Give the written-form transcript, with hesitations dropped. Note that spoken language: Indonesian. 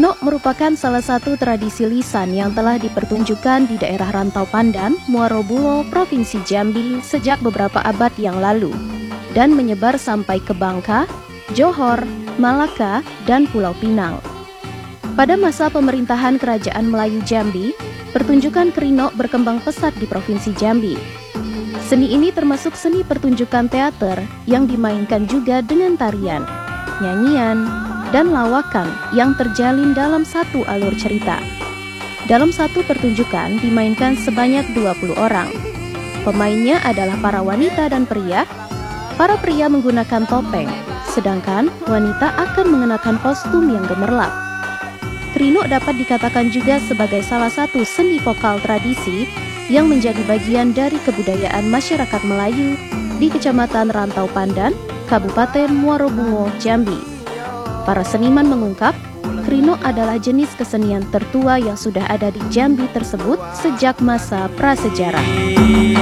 Krino merupakan salah satu tradisi lisan yang telah dipertunjukkan di daerah Rantau Pandan, Muaro Bungo, Provinsi Jambi sejak beberapa abad yang lalu dan menyebar sampai ke Bangka, Johor, Malaka, dan Pulau Pinang. Pada masa pemerintahan Kerajaan Melayu Jambi, pertunjukan Krino berkembang pesat di Provinsi Jambi. Seni ini termasuk seni pertunjukan teater yang dimainkan juga dengan tarian, nyanyian, dan lawakan yang terjalin dalam satu alur cerita. Dalam satu pertunjukan dimainkan sebanyak 20 orang. Pemainnya adalah para wanita dan pria. Para pria menggunakan topeng, sedangkan wanita akan mengenakan kostum yang gemerlap. Krino dapat dikatakan juga sebagai salah satu seni vokal tradisi yang menjadi bagian dari kebudayaan masyarakat Melayu di Kecamatan Rantau Pandan, Kabupaten Muaro Bungo, Jambi. Para seniman mengungkap, Krino adalah jenis kesenian tertua yang sudah ada di Jambi tersebut sejak masa prasejarah.